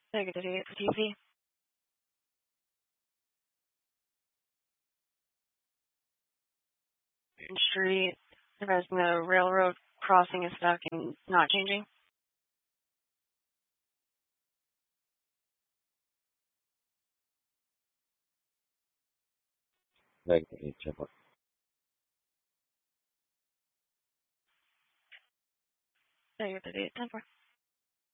Negative TV. Street. As the railroad crossing is stuck and not changing. Negative 10. Negative 10.